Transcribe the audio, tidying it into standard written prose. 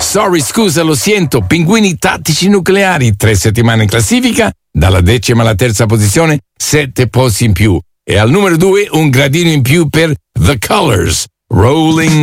Sorry, scusa, lo siento, Pinguini Tattici Nucleari, 3 settimane in classifica, dalla 10ª alla 3ª posizione, 7 posti in più. E al numero 2 un gradino in più per The Colors, Rolling